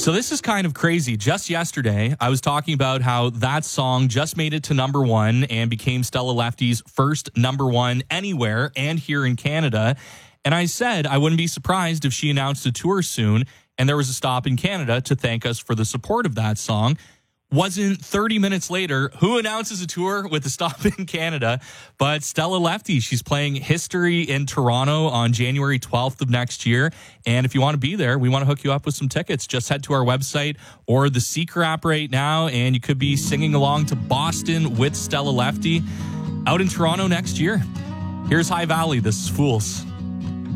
So this is kind of crazy. Just yesterday, I was talking about how that song just made it to number one and became Stella Lefty's first number one anywhere and here in Canada. And I said I wouldn't be surprised if she announced a tour soon and there was a stop in Canada to thank us for the support of that song. Wasn't 30 minutes later, who announces a tour with a stop in Canada but Stella Lefty? She's playing History in Toronto on January 12th of next year. And if you want to be there, we want to hook you up with some tickets. Just head to our website or the Seeker app right now, and you could be singing along to Boston with Stella Lefty out in Toronto next year. Here's High Valley. This is Fools.